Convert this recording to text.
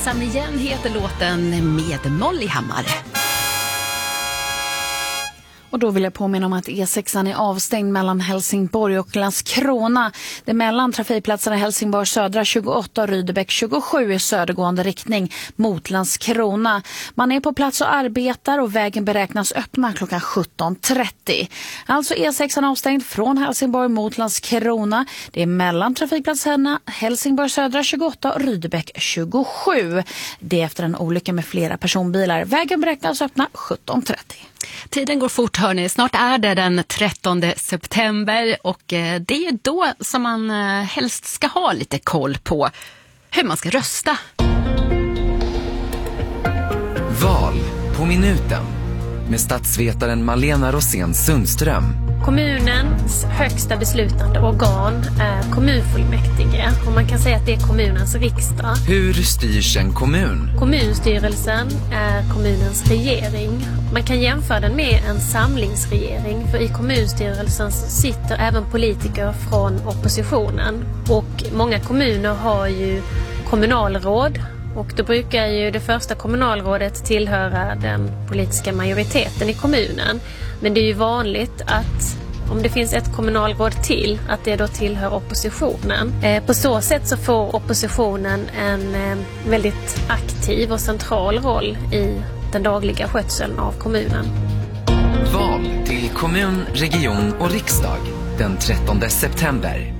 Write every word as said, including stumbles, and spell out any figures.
Ensam igen heter låten med Molly Hammar. Och då vill jag påminna om att E sexan är avstängd mellan Helsingborg och Landskrona. Det är mellan trafikplatserna Helsingborg södra tjugoåtta och Rydebäck tjugosju i södergående riktning mot Landskrona. Man är på plats och arbetar och vägen beräknas öppna klockan sjutton trettio. Alltså E sexan avstängd från Helsingborg mot Landskrona. Det är mellan trafikplatserna Helsingborg södra tjugoåtta och Rydebäck tjugosju. Det är efter en olycka med flera personbilar. Vägen beräknas öppna sjutton trettio. Tiden går fort, hörni. Snart är det den trettonde september och det är ju då som man helst ska ha lite koll på hur man ska rösta. Val på minuten med statsvetaren Malena Rosén Sundström. Kommunens högsta beslutande organ är kommunfullmäktige och man kan säga att det är kommunens riksdag. Hur styrs en kommun? Kommunstyrelsen är kommunens regering. Man kan jämföra den med en samlingsregering, för i kommunstyrelsen sitter även politiker från oppositionen. Och många kommuner har ju kommunalråd. Och då brukar ju det första kommunalrådet tillhöra den politiska majoriteten i kommunen. Men det är ju vanligt att om det finns ett kommunalråd till, att det då tillhör oppositionen. Eh, på så sätt så får oppositionen en eh, väldigt aktiv och central roll i den dagliga skötseln av kommunen. Val till kommun, region och riksdag den trettonde september.